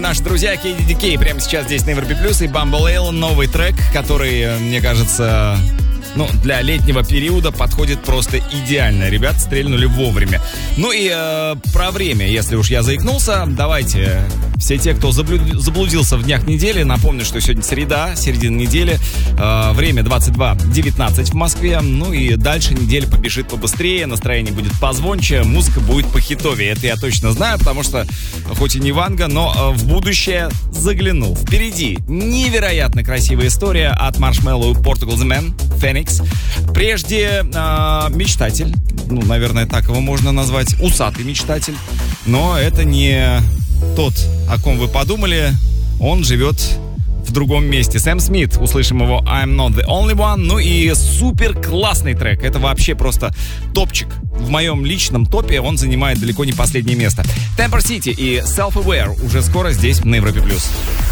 Наши друзья KDDK прямо сейчас здесь на Европе Плюс и Bumble Ale, новый трек, который, мне кажется, для летнего периода подходит просто идеально. Ребята стрельнули вовремя. Ну и про время, если уж я заикнулся, давайте, все те, кто заблудился в днях недели, напомню, что сегодня среда, середина недели, время 22:19 в Москве. Ну и дальше неделя побежит побыстрее, настроение будет позвонче, музыка будет похитовее. Это я точно знаю, потому что, хоть и не Ванга, но в будущее заглянул. Впереди невероятно красивая история от Marshmello и Portugal The Man, Phoenix. Прежде мечтатель, наверное, так его можно назвать, усатый мечтатель, но это не тот, о ком вы подумали, он живет в другом месте. Сэм Смит, услышим его I'm Not The Only One, ну и супер классный трек, это вообще просто топчик. В моем личном топе он занимает далеко не последнее место. Temper City и Self Aware уже скоро здесь на Европе+.